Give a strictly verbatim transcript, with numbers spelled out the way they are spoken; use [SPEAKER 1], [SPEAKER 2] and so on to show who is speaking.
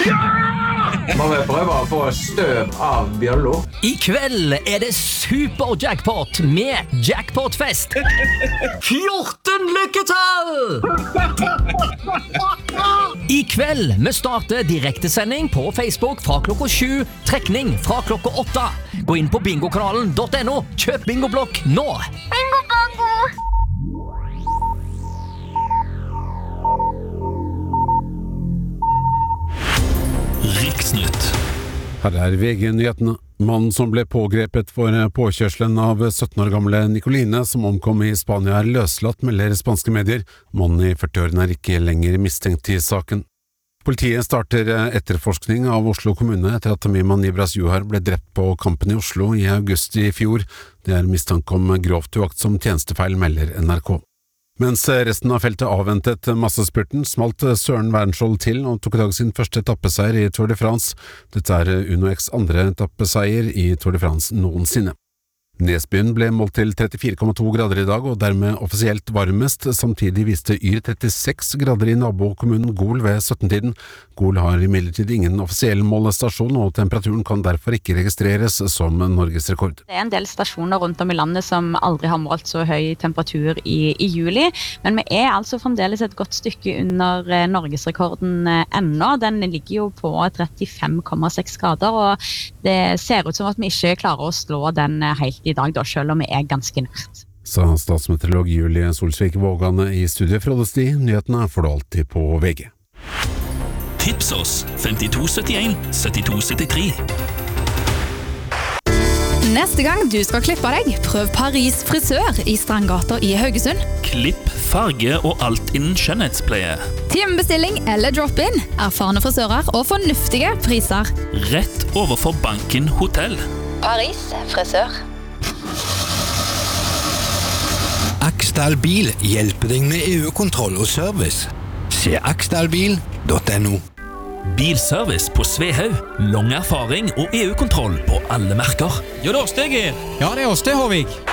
[SPEAKER 1] Må vi prøve å få støv av bjøllo?
[SPEAKER 2] I kveld er det super-jackpot med jackpotfest. fjorten lykketall! I kveld vi starter direktesending på Facebook fra klokka sju, trekning fra klokka åtte. Gå inn på bingokanalen punktum no, kjøp bingoblokk nå.
[SPEAKER 3] Bingo bongo!
[SPEAKER 4] Riksnytt.
[SPEAKER 5] Her er V G-nyhetene. Mannen som ble pågrepet for påkjørselen av sytten år gamle Nicoline, som omkom i Spania, er løslatt, melder spanske medier. Mannen i førti-årene er ikke lenger mistenkt i saken. Politiet starter etterforskning av Oslo kommune etter at Tamima Nibras Juhar ble drept på Kampen i Oslo i august i fjor. Det er mistanke om grovt uaktsom tjenestefeil, melder N R K. Mens resten av feltet avventet massespurten, smalt Søren Wernskjold til og tok i dag sin første etappeseier i Tour de France. Dette er Uno X andre etappeseier i Tour de France noensinne. Nesbyen ble målt til trettifire komma to grader i dag, og dermed offisielt varmest. Samtidig viste Yr trettiseks grader i nabokommunen Gol ved sytten-tiden. Gol har imidlertid ingen offisiell målestasjon, og temperaturen kan derfor ikke registreres som norgesrekord.
[SPEAKER 6] Det er en del stasjoner rundt om i landet som aldri har målt så høy temperatur i, i juli, men vi er altså fremdeles et godt stykke under eh, norgesrekorden eh, ennå. Den ligger jo på trettifem komma seks grader, og det ser ut som at vi ikke klarer å slå den eh, helt i dag, da, selv om vi er ganske nært.
[SPEAKER 5] Sa statsmeteorolog Julie Solsvik Vågane i studiet fra Oddesti. Nyhetene får du alltid på V G.
[SPEAKER 4] Tips oss femtito syttien syttito syttitre.
[SPEAKER 7] Neste gang du skal klippe deg, prøv Paris frisør i Strandgata i Haugesund.
[SPEAKER 4] Klipp, farge og alt innen skjønnhetspleie.
[SPEAKER 7] Timebestilling eller drop-in, erfarne frisører og fornuftige priser.
[SPEAKER 4] Rett overfor Banken Hotell.
[SPEAKER 7] Paris frisør.
[SPEAKER 8] Aksdal Bil hjelper deg med E U-kontroll og service. Se aksdalbil punktum no.
[SPEAKER 4] Bilservice på Svehaug. Lang erfaring og E U-kontroll på alle merker.
[SPEAKER 9] Jo, det er oss det, Geir. Ja, det er oss det, Håvig.